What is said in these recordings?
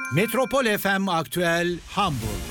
Metropol FM Aktüel Hamburg.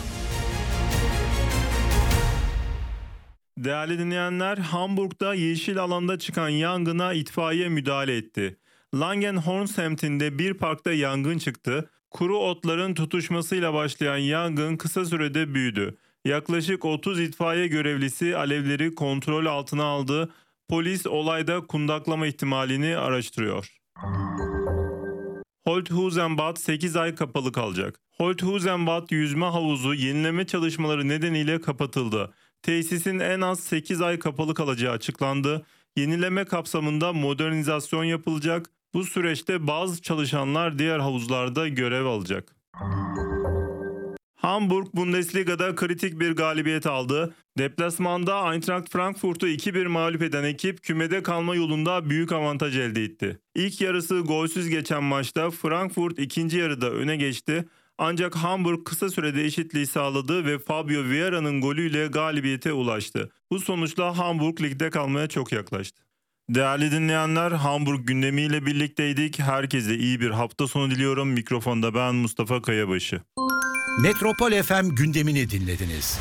Değerli dinleyenler, Hamburg'da yeşil alanda çıkan yangına itfaiye müdahale etti. Langenhorn semtinde bir parkta yangın çıktı. Kuru otların tutuşmasıyla başlayan yangın kısa sürede büyüdü. Yaklaşık 30 itfaiye görevlisi alevleri kontrol altına aldı. Polis olayda kundaklama ihtimalini araştırıyor. Holthuizenbad 8 ay kapalı kalacak. Holthuizenbad yüzme havuzu yenileme çalışmaları nedeniyle kapatıldı. Tesisin en az 8 ay kapalı kalacağı açıklandı. Yenileme kapsamında modernizasyon yapılacak. Bu süreçte bazı çalışanlar diğer havuzlarda görev alacak. Hamburg Bundesliga'da kritik bir galibiyet aldı. Deplasmanda Eintracht Frankfurt'u 2-1 mağlup eden ekip kümede kalma yolunda büyük avantaj elde etti. İlk yarısı golsüz geçen maçta Frankfurt ikinci yarıda öne geçti. Ancak Hamburg kısa sürede eşitliği sağladı ve Fabio Vieira'nın golüyle galibiyete ulaştı. Bu sonuçla Hamburg ligde kalmaya çok yaklaştı. Değerli dinleyenler, Hamburg gündemiyle birlikteydik. Herkese iyi bir hafta sonu diliyorum. Mikrofonda ben Mustafa Kayabaşı. Metropol FM gündemini dinlediniz.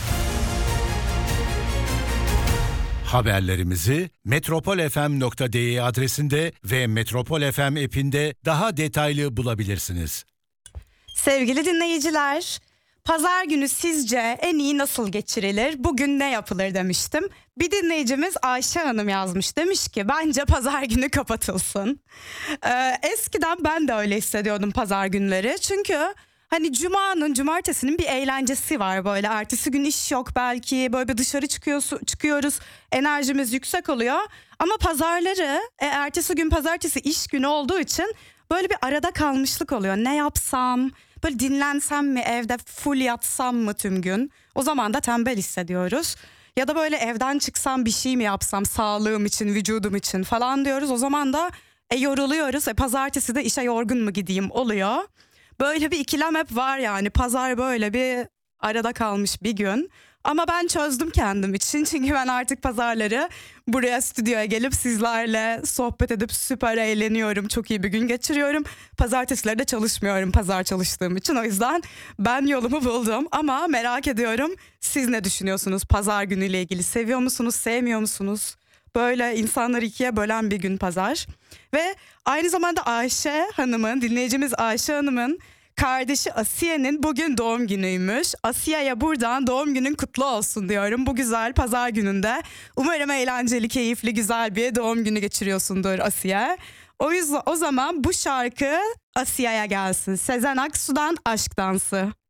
Haberlerimizi metropolfm.de adresinde ve Metropol FM app'inde daha detaylı bulabilirsiniz. Sevgili dinleyiciler, pazar günü sizce en iyi nasıl geçirilir? Bugün ne yapılır demiştim. Bir dinleyicimiz Ayşe Hanım yazmış. Demiş ki bence pazar günü kapatılsın. Eskiden ben de öyle hissediyordum pazar günleri. Çünkü hani cumartesinin bir eğlencesi var böyle. Ertesi gün iş yok belki, böyle bir dışarı çıkıyoruz, enerjimiz yüksek oluyor. Ama pazarları, ertesi gün pazartesi iş günü olduğu için böyle bir arada kalmışlık oluyor. Ne yapsam, böyle dinlensem mi, evde full yatsam mı tüm gün? O zaman da tembel hissediyoruz. Ya da böyle evden çıksam bir şey mi yapsam sağlığım için, vücudum için falan diyoruz. O zaman da yoruluyoruz. Pazartesi de işe yorgun mu gideyim oluyor. Böyle bir ikilem hep var yani. Pazar böyle bir arada kalmış bir gün. Ama ben çözdüm kendim için. Çünkü ben artık pazarları buraya stüdyoya gelip sizlerle sohbet edip süper eğleniyorum. Çok iyi bir gün geçiriyorum. Pazartesileri de çalışmıyorum pazar çalıştığım için. O yüzden ben yolumu buldum. Ama merak ediyorum, siz ne düşünüyorsunuz pazar günüyle ilgili? Seviyor musunuz, sevmiyor musunuz? Böyle insanları ikiye bölen bir gün pazar. Ve aynı zamanda dinleyicimiz Ayşe Hanım'ın kardeşi Asiye'nin bugün doğum günüymüş. Asiye'ye buradan doğum günün kutlu olsun diyorum bu güzel pazar gününde. Umarım eğlenceli, keyifli, güzel bir doğum günü geçiriyorsundur Asiye. O zaman bu şarkı Asiye'ye gelsin. Sezen Aksu'dan Aşk Dansı.